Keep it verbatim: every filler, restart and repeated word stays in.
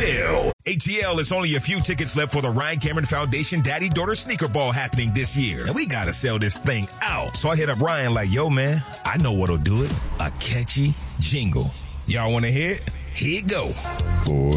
Bill. A T L, is only a few tickets left for the Ryan Cameron Foundation Daddy-Daughter Sneaker Ball happening this year. And we gotta sell this thing out. So I hit up Ryan like, yo, man, I know what'll do it. A catchy jingle. Y'all wanna hear it? Here it go. For